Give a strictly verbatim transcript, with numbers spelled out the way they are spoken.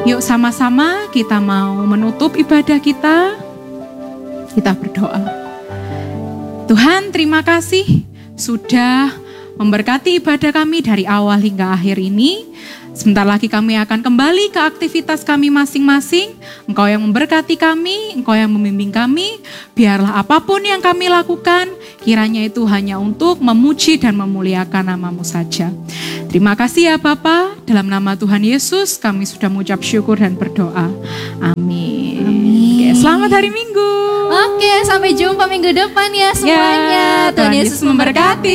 Yuk sama-sama kita mau menutup ibadah kita. Kita berdoa. Tuhan, terima kasih sudah memberkati ibadah kami dari awal hingga akhir ini. Sebentar lagi kami akan kembali ke aktivitas kami masing-masing. Engkau yang memberkati kami, Engkau yang membimbing kami. Biarlah apapun yang kami lakukan, kiranya itu hanya untuk memuji dan memuliakan nama-Mu saja. Terima kasih ya Bapa, dalam nama Tuhan Yesus kami sudah mengucap syukur dan berdoa. Amin. Amin. Oke, selamat hari Minggu. Oke, sampai jumpa minggu depan ya semuanya. Ya, Tuhan Yesus memberkati.